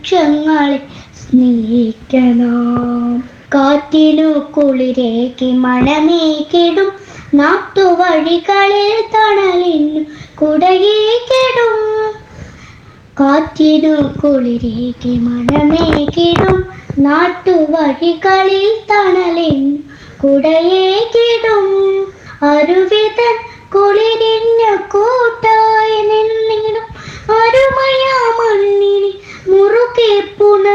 വൃക്ഷങ്ങളെ സ്നേഹിക്കണം. കാറ്റിനു കുളിരേകി മണമേകിടും നാട്ടുവഴികളിൽ തണലിനു കുടയേകിടും. കാറ്റിനു കുളിരേകി മണമേകിടും നാട്ടുവഴികളിൽ തണലിനു കുടയേകിടും. അരുവിതൻ കുളിരിഞ്ഞ കൂട്ടായി നിന്നിടും അരുമയാ മണ്ണിനെ മുറുകെ പുണ